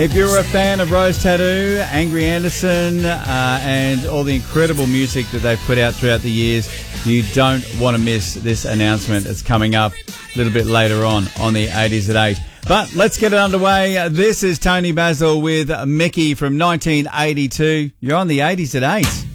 If you're a fan of Rose Tattoo, Angry Anderson, and all the incredible music that they've put out throughout the years, you don't want to miss this announcement. It's coming up a little bit later on the 80s at 8. But let's get it underway. This is Tony Basil with Mickey from 1982. You're on the 80s at 8.